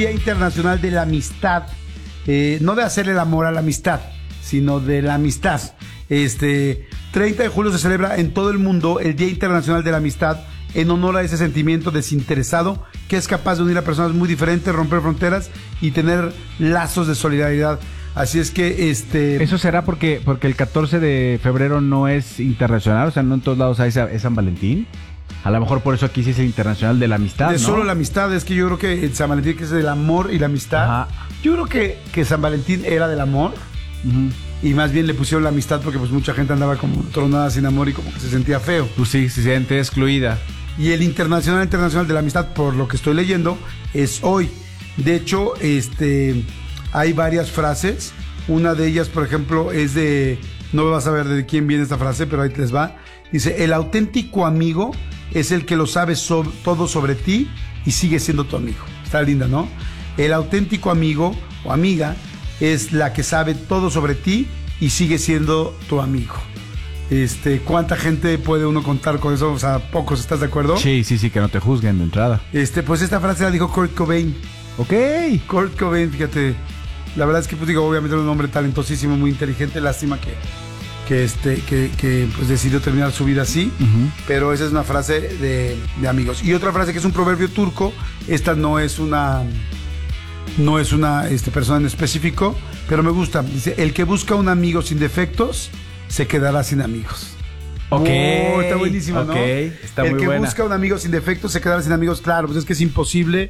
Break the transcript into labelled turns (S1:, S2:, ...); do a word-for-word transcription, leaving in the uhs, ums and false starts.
S1: Día Internacional de la Amistad, eh, no de hacer el amor a la amistad, sino de la amistad. Este treinta de julio se celebra en todo el mundo el Día Internacional de la Amistad en honor a ese sentimiento desinteresado que es capaz de unir a personas muy diferentes, romper fronteras y tener lazos de solidaridad. Así es que este
S2: eso será porque porque el catorce de febrero no es internacional, o sea, no en todos lados hay es San Valentín. A lo mejor por eso aquí sí es el Internacional de la Amistad,
S1: de
S2: ¿no?
S1: solo la amistad, es que yo creo que el San Valentín, que es del amor y la amistad.
S2: Ajá.
S1: Yo creo que, que San Valentín era del amor. Uh-huh. Y más bien le pusieron la amistad porque pues mucha gente andaba como tronada sin amor y como que se sentía feo.
S2: Pues sí, se siente excluida.
S1: Y el Internacional Internacional de la Amistad, por lo que estoy leyendo, es hoy. De hecho, este hay varias frases. Una de ellas, por ejemplo, es de... No vas a ver de quién viene esta frase, pero ahí les va. Dice, el auténtico amigo es el que lo sabe so- todo sobre ti y sigue siendo tu amigo. Está linda, ¿no? El auténtico amigo o amiga es la que sabe todo sobre ti y sigue siendo tu amigo. Este, ¿cuánta gente puede uno contar con eso? O sea, pocos, ¿estás de acuerdo?
S2: Sí, sí, sí, que no te juzguen de entrada.
S1: Este, pues esta frase la dijo Kurt Cobain.
S2: Ok.
S1: Kurt Cobain, fíjate. La verdad es que, pues digo, obviamente era un hombre talentosísimo, muy inteligente. Lástima que, que, este, que, que pues decidió terminar su vida así. Uh-huh. Pero esa es una frase de, de amigos. Y otra frase que es un proverbio turco. Esta no es una... No es una este, persona en específico, pero me gusta. Dice, el que busca un amigo sin defectos, se quedará sin amigos.
S2: Ok.
S1: Oh, está buenísima,
S2: okay.
S1: ¿no?
S2: Está
S1: el
S2: muy
S1: que
S2: buena.
S1: busca un amigo sin defectos, se quedará sin amigos. Claro, pues es que es imposible